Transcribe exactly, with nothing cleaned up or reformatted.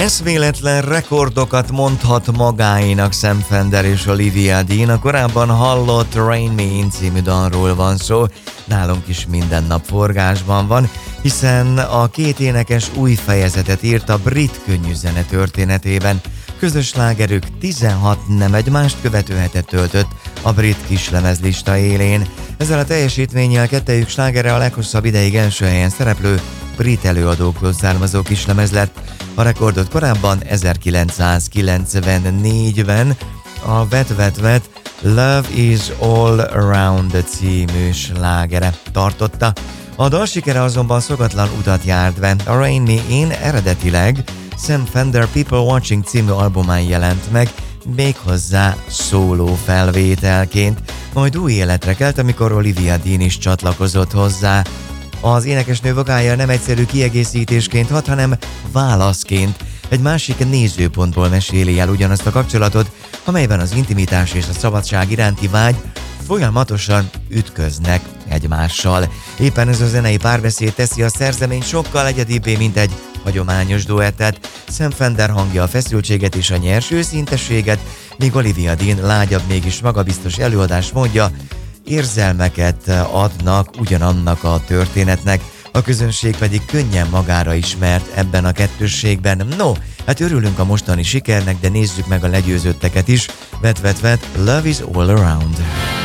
Eszméletlen rekordokat mondhat magáénak Sam Fender és Olivia Dean. A korábban hallott Rain Me In című dalról van szó. Nálunk is minden nap forgásban van, hiszen a két énekes új fejezetet írt a brit könnyűzene történetében. Közös slágerük tizenhat nem egymást követő hetet töltött a brit kislemezlista élén. Ezzel a teljesítménnyel kettejük slágere a leghosszabb ideig első helyen szereplő brit előadókról származó kislemez lett. A rekordot korábban ezerkilencszázkilencvennégyben a Wet Wet Wet Love Is All Around című slágere tartotta. A dal sikere azonban szokatlan utat járt be. A Rain Me In eredetileg Sam Fender People Watching című albumán jelent meg, méghozzá szóló felvételként, majd új életre kelt, amikor Olivia Dean is csatlakozott hozzá. Az énekesnő vokálja nem egyszerű kiegészítésként hat, hanem válaszként. Egy másik nézőpontból meséli el ugyanazt a kapcsolatot, amelyben az intimitás és a szabadság iránti vágy folyamatosan ütköznek egymással. Éppen ez a zenei párbeszéd teszi a szerzeményt sokkal egyedibbé, mint egy hagyományos duettet. Sam Fender hangja a feszültséget és a nyers őszintességet, míg Olivia Dean lágyabb, mégis magabiztos előadás módja érzelmeket adnak ugyanannak a történetnek, a közönség pedig könnyen magára ismert ebben a kettősségben. No, hát örülünk a mostani sikernek, de nézzük meg a legyőzötteket is. Wet Wet Wet, Love Is All Around.